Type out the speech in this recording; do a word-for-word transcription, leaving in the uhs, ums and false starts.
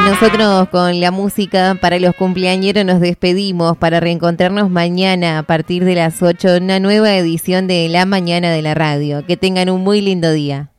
nosotros con la música para los cumpleañeros nos despedimos para reencontrarnos mañana a partir de las ocho en una nueva edición de La Mañana de la Radio. Que tengan un muy lindo día.